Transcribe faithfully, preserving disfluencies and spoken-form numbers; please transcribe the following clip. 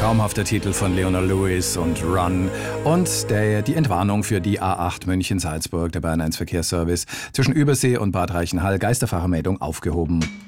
Traumhafter Titel von Leona Lewis und Run und der, die Entwarnung für die A acht München-Salzburg, der Bayern eins Verkehrsservice zwischen Übersee und Bad Reichenhall, Geisterfahrermeldung aufgehoben.